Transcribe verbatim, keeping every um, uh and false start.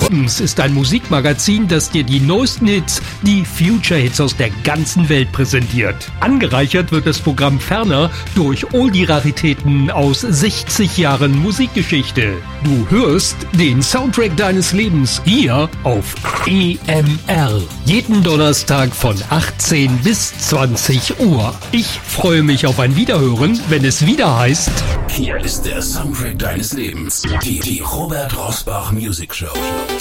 Lebens ist ein Musikmagazin, das dir die neuesten Hits, die Future-Hits aus der ganzen Welt präsentiert. Angereichert wird das Programm ferner durch Oldie-Raritäten aus sechzig Jahren Musikgeschichte. Du hörst den Soundtrack deines Lebens hier auf E M R. Jeden Donnerstag von achtzehn bis zwanzig Uhr. Ich freue mich auf ein Wiederhören, wenn es wieder heißt... Hier ist der Soundtrack deines Lebens. Die, die Robert Rossbach Music Show.